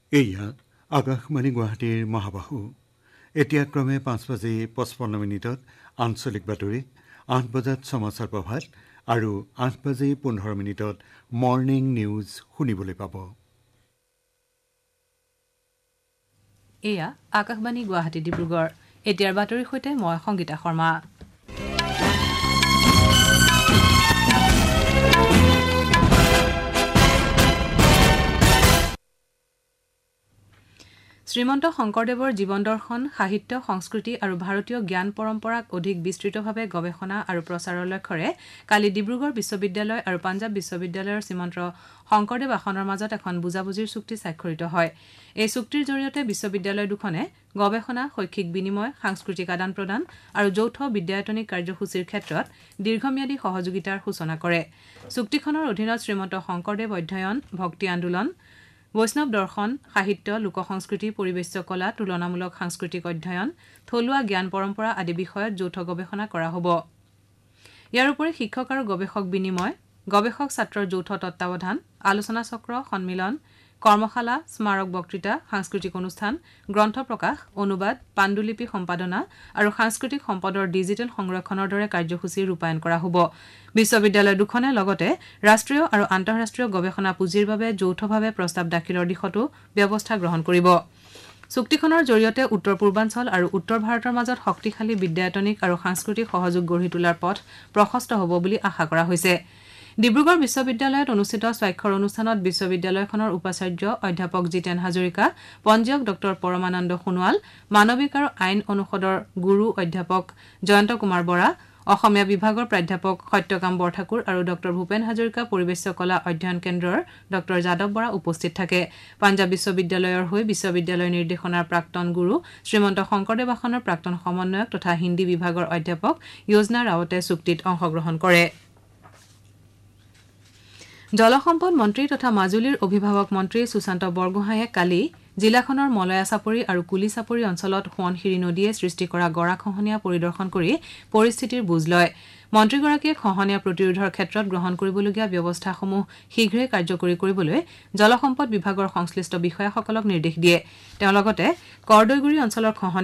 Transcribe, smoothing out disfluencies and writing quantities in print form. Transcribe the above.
এয়া আকাশবাণী গুৱাহাটীৰ মহাবাহু এতিয়া ক্ৰমে 5:55 আঞ্চলিক বাতৰি 8 বজাত সমাচাৰ প্ৰভাত আৰু 8:15 মৰ্নিং নিউজ শুনিবলৈ পাব। এয়া আকাশবাণী গুৱাহাটী ডিব্ৰুগড় এতিয়াৰ বাতৰিৰ সৈতে মই সংগীতা শৰ্মা। শ্ৰীমন্ত শংকৰদেৱৰ জীৱন দৰ্শন সাহিত্য সংস্কৃতি আৰু ভাৰতীয় জ্ঞান পৰম্পৰাক অধিক বিস্তৃতভাৱে গৱেষণা আৰু প্ৰচাৰৰ লক্ষ্যৰে কালি ডিব্ৰুগড় বিশ্ববিদ্যালয় আৰু পাঞ্জাৱ বিশ্ববিদ্যালয়ৰ শ্ৰীমন্ত শংকৰদেৱ আসনৰ মাজত এখন বুজাবুজিৰ চুক্তি স্বাক্ষৰিত হয়। এই চুক্তিৰ জৰিয়তে বিশ্ববিদ্যালয় দুখনে গৱেষণা শৈক্ষিক বিনিময় সাংস্কৃতিক আদান প্ৰদান আৰু যৌথ বিদ্যায়তনিক কাৰ্যসূচীৰ ক্ষেত্ৰত দীৰ্ঘম্যাদী সহযোগিতাৰ সূচনা কৰে। চুক্তিখনৰ অধীনত শ্ৰীমন্ত শংকৰদেৱ অধ্যয়ন ভক্তি আন্দোলন বৈষ্ণৱ দৰ্শন সাহিত্য লোক সংস্কৃতি পৰিৱেশ্য কলা তুলনামূলক সাংস্কৃতিক অধ্যয়ন থলুৱা জ্ঞান পৰম্পৰা আদি বিষয়ত যৌথ গৱেষণা কৰা হ'ব। ইয়াৰ উপৰি শিক্ষক আৰু গৱেষক বিনিময় গৱেষক ছাত্ৰৰ যৌথ তত্বাৱধান আলোচনা চক্ৰ সন্মিলন কৰ্মশালা স্মাৰক বক্তৃতা সাংস্কৃতিক অনুষ্ঠান গ্ৰন্থ প্ৰকাশ অনুবাদ পাণ্ডুলিপি সম্পাদনা আৰু সাংস্কৃতিক সম্পদৰ ডিজিটেল সংৰক্ষণৰ দৰে কাৰ্যসূচী ৰূপায়ণ কৰা হ'ব। বিশ্ববিদ্যালয় দুখনে লগতে ৰাষ্ট্ৰীয় আৰু আন্তঃৰাষ্ট্ৰীয় গৱেষণা পুঁজিৰ বাবে যৌথভাৱে প্ৰস্তাৱ দাখিলৰ দিশতো ব্যৱস্থা গ্ৰহণ কৰিব। চুক্তিখনৰ জৰিয়তে উত্তৰ পূৰ্বাঞ্চল আৰু উত্তৰ ভাৰতৰ মাজত শক্তিশালী বিদ্যায়তনিক আৰু সাংস্কৃতিক সহযোগ গঢ়ি তোলাৰ পথ প্ৰশস্ত হ'ব বুলি আশা কৰা হৈছে। ডিব্ৰুগড় বিশ্ববিদ্যালয়ত অনুষ্ঠিত স্বাক্ষৰ অনুষ্ঠানত বিশ্ববিদ্যালয়খনৰ উপাচাৰ্য অধ্যাপক জিতেন হাজৰিকা পঞ্জীয়ক ড পৰমানন্দ সোণোৱাল মানৱিক আৰু আইন অনুষদৰ গুৰু অধ্যাপক জয়ন্ত কুমাৰ বৰা অসমীয়া বিভাগৰ প্ৰাধ্যাপক সত্যকাম বৰঠাকুৰ আৰু ড ভূপেন হাজৰিকা পৰিৱেশ্য কলা অধ্যয়ন কেন্দ্ৰৰ ড যাদৱ বৰা উপস্থিত থাকে। পাঞ্জাৱ বিশ্ববিদ্যালয়ৰ হৈ বিশ্ববিদ্যালয় নিৰ্দেশনাৰ প্ৰাক্তন গুৰু শ্ৰীমন্ত শংকৰদেৱ আসনৰ প্ৰাক্তন সমন্বয়ক তথা হিন্দী বিভাগৰ অধ্যাপক য়োজনা ৰাৱতে চুক্তিত অংশগ্ৰহণ কৰে। জলসম্পদ মন্ত্ৰী তথা মাজুলীৰ অভিভাৱক মন্ত্ৰী সুশান্ত বৰগোহাঁয়ে কালি জিলাখনৰ মলয়া চাপৰি আৰু কুলি চাপৰি অঞ্চলত সোৱণশিৰি নদীয়ে সৃষ্টি কৰা গৰাখহনীয়া পৰিদৰ্শন কৰি পৰিস্থিতিৰ বুজ লয়। মন্ত্ৰীগৰাকীয়ে খহনীয়া প্ৰতিৰোধৰ ক্ষেত্ৰত গ্ৰহণ কৰিবলগীয়া ব্যৱস্থাসমূহ শীঘ্ৰেই কাৰ্যকৰী কৰিবলৈ জলসম্পদ বিভাগৰ সংশ্লিষ্ট বিষয়াসকলক নিৰ্দেশ দিয়ে। তেওঁ লগতে কৰদৈগুৰি অঞ্চলৰ খহনীয়া